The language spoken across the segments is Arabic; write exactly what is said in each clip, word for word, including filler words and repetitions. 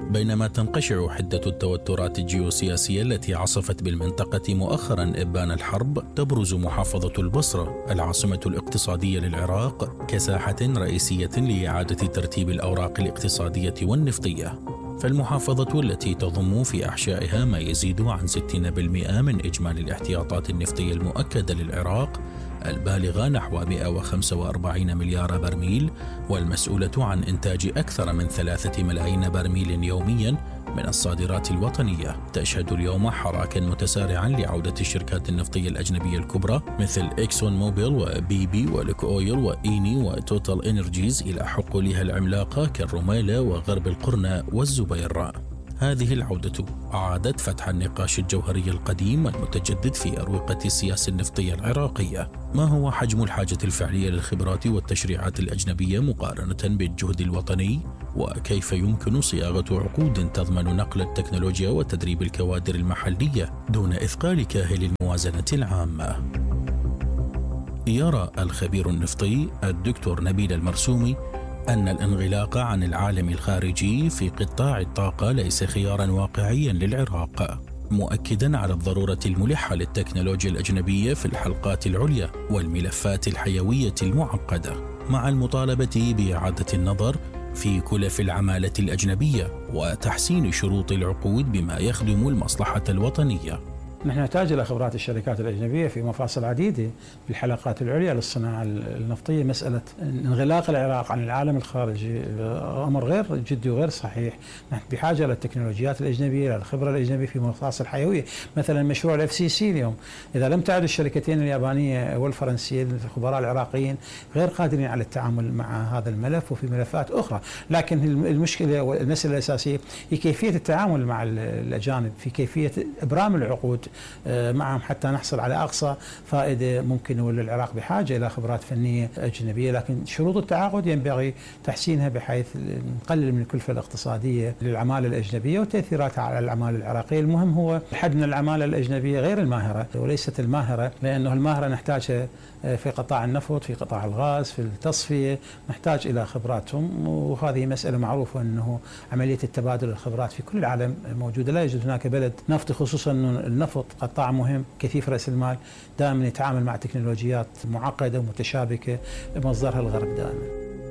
بينما تنقشع حدة التوترات الجيوسياسية التي عصفت بالمنطقة مؤخرا إبان الحرب، تبرز محافظة البصرة العاصمة الاقتصادية للعراق كساحة رئيسية لإعادة ترتيب الأوراق الاقتصادية والنفطية. فالمحافظة التي تضم في أحشائها ما يزيد عن ستين بالمئة من إجمالي الاحتياطات النفطية المؤكدة للعراق البالغة نحو مئة وخمسة وأربعين مليار برميل، والمسؤولة عن إنتاج أكثر من ثلاثة ملايين برميل يوميا من الصادرات الوطنية، تشهد اليوم حراكا متسارعا لعودة الشركات النفطية الأجنبية الكبرى مثل إكسون موبيل وبي بي ولوك أويل وإيني وتوتال إنرجيز إلى حقولها العملاقة كالرميلة وغرب القرنة والزبير. هذه العودة أعادت فتح النقاش الجوهري القديم المتجدد في أروقة السياسة النفطية العراقية. ما هو حجم الحاجة الفعلية للخبرات والتشريعات الأجنبية مقارنة بالجهد الوطني؟ وكيف يمكن صياغة عقود تضمن نقل التكنولوجيا وتدريب الكوادر المحلية دون إثقال كاهل الموازنة العامة؟ يرى الخبير النفطي الدكتور نبيل المرسومي أن الانغلاق عن العالم الخارجي في قطاع الطاقة ليس خيارا واقعيا للعراق، مؤكدا على الضرورة الملحة للتكنولوجيا الأجنبية في الحلقات العليا والملفات الحيوية المعقدة، مع المطالبة بإعادة النظر في كلف العمالة الأجنبية وتحسين شروط العقود بما يخدم المصلحة الوطنية. نحن نحتاج إلى خبرات الشركات الأجنبية في مفاصل عديدة بالحلقات العليا للصناعة النفطية. مسألة انغلاق العراق عن العالم الخارجي أمر غير جدي وغير صحيح. نحن بحاجة إلى التكنولوجيات الأجنبية، إلى الخبرة الأجنبية في مفاصل حيوية، مثلا مشروع الاف سي سي اليوم. إذا لم تعد الشركتين اليابانية والفرنسية الخبراء العراقيين غير قادرين على التعامل مع هذا الملف وفي ملفات أخرى، لكن المشكلة والمسألة الأساسية هي كيفية التعامل مع الأجانب، في كيفية إبرام العقود معهم حتى نحصل على أقصى فائدة ممكن. والعراق بحاجة إلى خبرات فنية أجنبية، لكن شروط التعاقد ينبغي تحسينها بحيث نقلل من الكلفة الاقتصادية للعمالة الأجنبية وتأثيراتها على العمالة العراقية. المهم هو حد من العمالة الأجنبية غير الماهرة وليست الماهرة، لأنه الماهرة نحتاجها في قطاع النفط، في قطاع الغاز، في التصفية، نحتاج إلى خبراتهم. وهذه مسألة معروفة أنه عملية التبادل الخبرات في كل العالم موجودة. لا يوجد هناك بلد نفطي، خصوصا أنه النفط قطاع مهم كثيف رأس المال، دائما يتعامل مع تكنولوجيات معقدة ومتشابكة مصدرها الغرب دائما.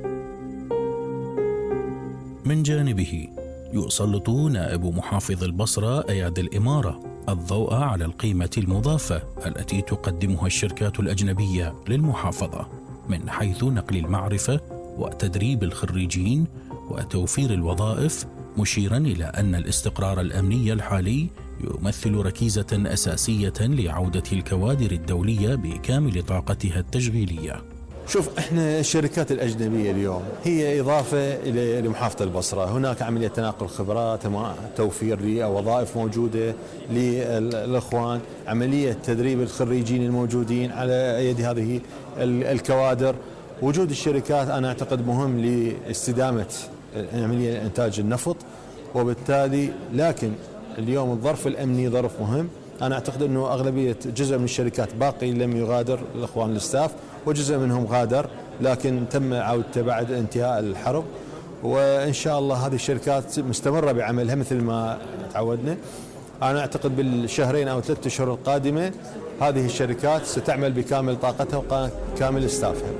من جانبه يسلط نائب محافظ البصرة أياد الإمارة الضوء على القيمة المضافة التي تقدمها الشركات الأجنبية للمحافظة من حيث نقل المعرفة وتدريب الخريجين وتوفير الوظائف، مشيرا إلى أن الاستقرار الأمني الحالي يمثل ركيزة أساسية لعودة الكوادر الدولية بكامل طاقتها التشغيلية. شوف، احنا الشركات الأجنبية اليوم هي إضافة لمحافظة البصرة. هناك عملية تناقل خبرات، توفير لوظائف موجودة للإخوان، عملية تدريب الخريجين الموجودين على يد هذه الكوادر. وجود الشركات أنا أعتقد مهم لاستدامة عملية إنتاج النفط، وبالتالي لكن اليوم الظرف الأمني ظرف مهم. أنا أعتقد أنه أغلبية جزء من الشركات باقي لم يغادر الإخوان الستاف، وجزء منهم غادر لكن تم عودته بعد انتهاء الحرب. وإن شاء الله هذه الشركات مستمرة بعملها مثل ما تعودنا. أنا أعتقد بالشهرين أو ثلاثة أشهر القادمة هذه الشركات ستعمل بكامل طاقتها وكامل ستافها.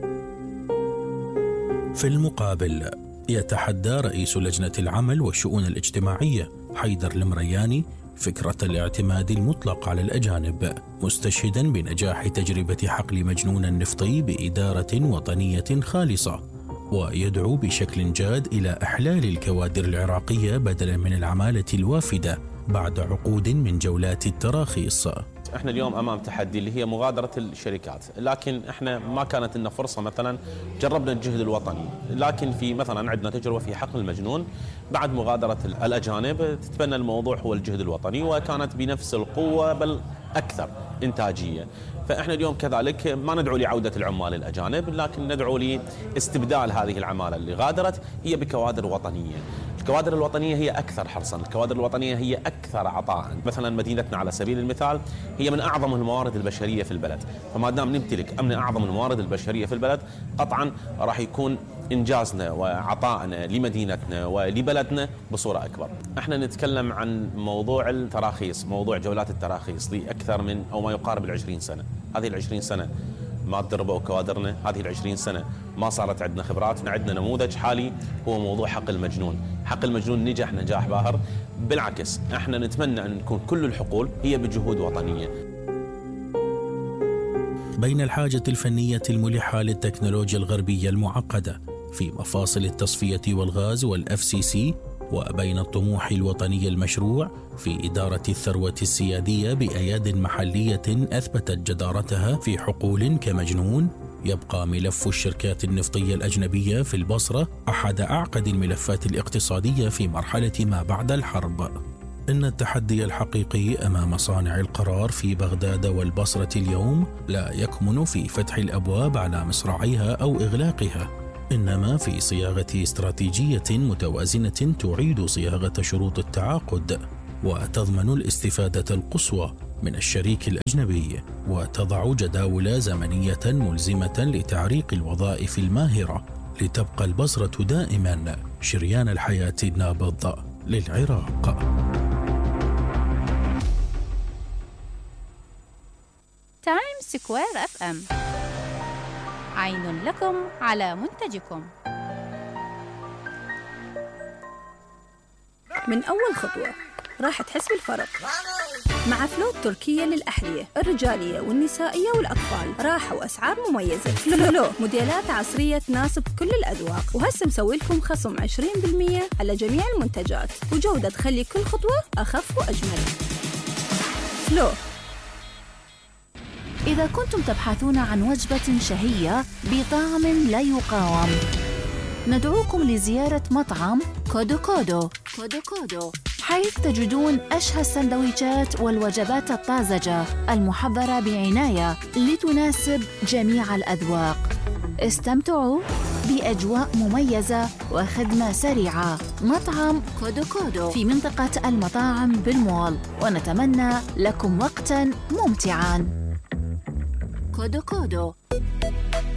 في المقابل يتحدى رئيس لجنة العمل والشؤون الاجتماعية حيدر المرياني فكرة الاعتماد المطلق على الأجانب، مستشهدا بنجاح تجربة حقل مجنون النفطي بإدارة وطنية خالصة، ويدعو بشكل جاد إلى إحلال الكوادر العراقية بدلا من العمالة الوافدة بعد عقود من جولات التراخيص. احنا اليوم امام تحدي اللي هي مغادره الشركات، لكن احنا ما كانت لنا فرصه. مثلا جربنا الجهد الوطني، لكن في مثلا عندنا تجربه في حقل المجنون بعد مغادره الاجانب تتبنى الموضوع هو الجهد الوطني، وكانت بنفس القوه بل اكثر انتاجيه. فاحنا اليوم كذلك ما ندعو لعوده العمال الاجانب، لكن ندعو لاستبدال هذه العماله اللي غادرت هي بكوادر وطنيه. الكوادر الوطنية هي أكثر حرصاً، الكوادر الوطنية هي أكثر عطاءً. مثلاً مدينتنا على سبيل المثال هي من أعظم الموارد البشرية في البلد، فما دام نمتلك أمن أعظم الموارد البشرية في البلد قطعاً راح يكون إنجازنا وعطائنا لمدينتنا ولبلدنا بصورة أكبر. احنا نتكلم عن موضوع التراخيص، موضوع جولات التراخيص لأكثر من أو ما يقارب العشرين سنة. هذه العشرين سنة ما تدربوا كوادرنا، هذه العشرين سنة ما صارت عندنا خبرات. عندنا نموذج حالي هو موضوع حق المجنون. حق المجنون نجح نجاح باهر. بالعكس احنا نتمنى أن تكون كل الحقول هي بجهود وطنية. بين الحاجة الفنية الملحة للتكنولوجيا الغربية المعقدة في مفاصل التصفية والغاز والإف سي سي، وبين الطموح الوطني المشروع في إدارة الثروة السيادية بأياد محلية أثبتت جدارتها في حقول كمجنون، يبقى ملف الشركات النفطية الأجنبية في البصرة أحد أعقد الملفات الاقتصادية في مرحلة ما بعد الحرب. إن التحدي الحقيقي أمام صانع القرار في بغداد والبصرة اليوم لا يكمن في فتح الأبواب على مصراعيها أو إغلاقها، إنما في صياغة استراتيجية متوازنة تعيد صياغة شروط التعاقد وتضمن الاستفادة القصوى من الشريك الأجنبي، وتضع جداول زمنية ملزمة لتعريق الوظائف الماهرة لتبقى البصرة دائما شريان الحياة النابض للعراق. تايم سكوير اف ام، عين لكم على منتجكم. من أول خطوة راح تحس بالفرق مع فلو التركية للأحذية الرجالية والنسائية والأطفال. راحة وأسعار مميزة. فلو موديلات عصرية تناسب كل الأذواق، وهسه مسوي لكم خصم عشرين بالمئة على جميع المنتجات، وجودة تخلي كل خطوة أخف وأجمل. فلو. إذا كنتم تبحثون عن وجبة شهية بطعم لا يقاوم، ندعوكم لزيارة مطعم كودو كودو كودو كودو، حيث تجدون أشهى السندويشات والوجبات الطازجة المحضرة بعناية لتناسب جميع الأذواق. استمتعوا بأجواء مميزة وخدمة سريعة. مطعم كودو كودو في منطقة المطاعم بالمول، ونتمنى لكم وقتاً ممتعاً. كودو كودو